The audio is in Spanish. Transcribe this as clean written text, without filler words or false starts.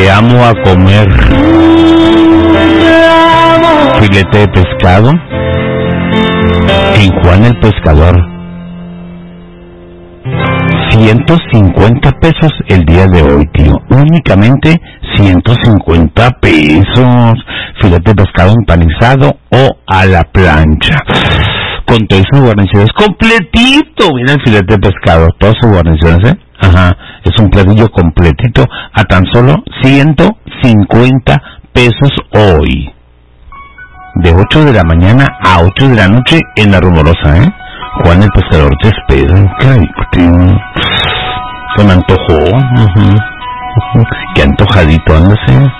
te amo a comer filete de pescado en Juan el Pescador. 150 pesos el día de hoy, tío. Únicamente 150 pesos. Filete de pescado empanizado o a la plancha. Con todas sus guarniciones. Completito. Mira el filete de pescado. Todas sus guarniciones, ¿eh? Ajá. Es un platillo completito a tan solo 150 pesos hoy. De 8 de la mañana a 8 de la noche en La Rumorosa, ¿eh? Juan el Pescador te espera. Qué rico, tío. Se me antojó. Qué antojadito, ándase.